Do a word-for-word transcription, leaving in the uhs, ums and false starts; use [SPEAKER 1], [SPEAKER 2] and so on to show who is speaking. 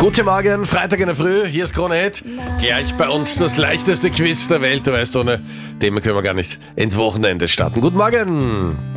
[SPEAKER 1] Guten Morgen, Freitag in der Früh, hier ist Krone Hit. Gleich bei uns das leichteste Quiz der Welt, du weißt, ohne dem können wir gar nicht ins Wochenende starten. Guten Morgen.